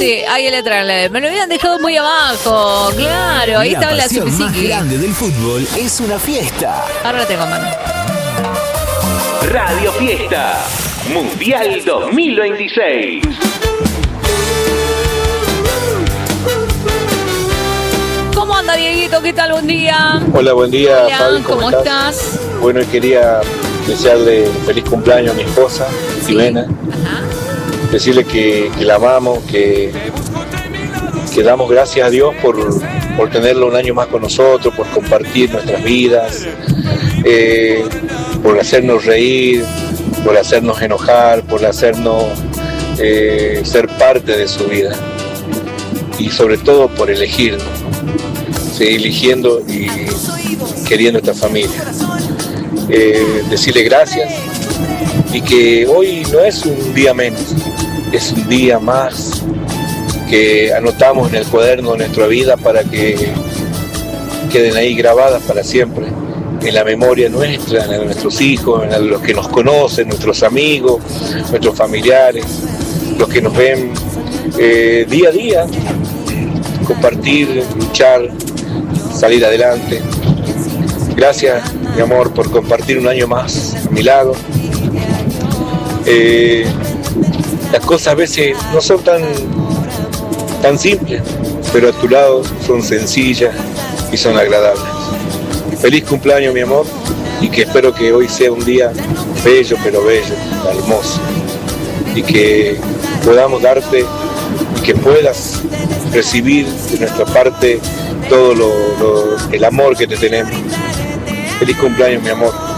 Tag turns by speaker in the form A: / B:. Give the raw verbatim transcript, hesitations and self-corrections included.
A: sí, ahí le traen. Me lo habían dejado muy abajo, claro. Ahí
B: la
A: estaba la
B: pasión más
A: Zipiziqui.
B: grande del fútbol es una fiesta.
A: Ahora la tengo, mano.
C: Radio Fiesta Mundial dos mil veintiséis.
A: ¿Cómo anda, Dieguito? ¿Qué tal? Buen día.
D: Hola, buen día,
A: Hola,
D: Fabi, ¿cómo,
A: ¿cómo
D: estás?
A: estás?
D: Bueno, quería desearle un feliz cumpleaños a mi esposa, Ximena.
A: Ajá.
D: Decirle que, que la amamos, que, que damos gracias a Dios por, por tenerlo un año más con nosotros, por compartir nuestras vidas, eh, por hacernos reír, por hacernos enojar, por hacernos eh, ser parte de su vida. Y sobre todo por elegirnos, seguir eligiendo y queriendo esta familia. Eh, decirle gracias y que hoy no es un día menos, es un día más que anotamos en el cuaderno de nuestra vida para que queden ahí grabadas para siempre en la memoria nuestra, en la de nuestros hijos, en la de los que nos conocen, nuestros amigos, nuestros familiares, los que nos ven eh, día a día, compartir, luchar, salir adelante. Gracias, mi amor, por compartir un año más a mi lado. Eh, las cosas a veces no son tan, tan simples, pero a tu lado son sencillas y son agradables. Feliz cumpleaños, mi amor, y que espero que hoy sea un día bello, pero bello, hermoso, y que podamos darte y que puedas recibir de nuestra parte todo lo, lo, el amor que te tenemos. Feliz cumpleaños, mi amor.